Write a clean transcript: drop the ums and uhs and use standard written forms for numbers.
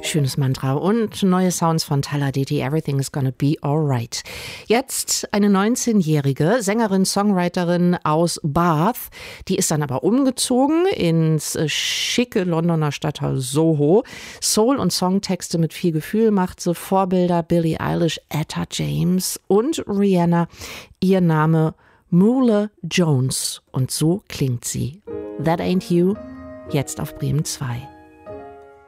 Schönes Mantra und neue Sounds von Tyler Deti, Everything is Gonna Be Alright. Jetzt eine 19-jährige Sängerin, Songwriterin aus Bath. Die ist dann aber umgezogen ins schicke Londoner Stadtteil Soho. Soul- und Songtexte mit viel Gefühl macht sie. Vorbilder Billie Eilish, Etta James und Rihanna. Ihr Name Mule Jones. Und so klingt sie. That Ain't You, jetzt auf Bremen 2.